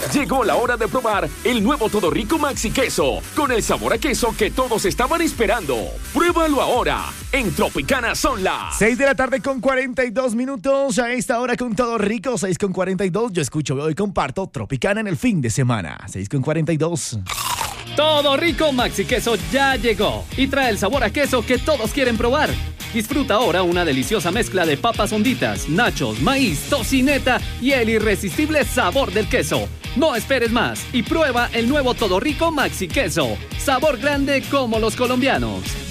Llegó la hora de probar el nuevo Todo Rico Maxi Queso, con el sabor a queso que todos estaban esperando. Pruébalo ahora. En Tropicana son las 6 de la tarde con 42 minutos. A esta hora con Todo Rico, 6 con 42. Yo escucho, veo y comparto Tropicana en el fin de semana. 6 con 42. Todo Rico Maxi Queso ya llegó y trae el sabor a queso que todos quieren probar. Disfruta ahora una deliciosa mezcla de papas honditas, nachos, maíz, tocineta y el irresistible sabor del queso. No esperes más y prueba el nuevo Todo Rico Maxi Queso. Sabor grande como los colombianos.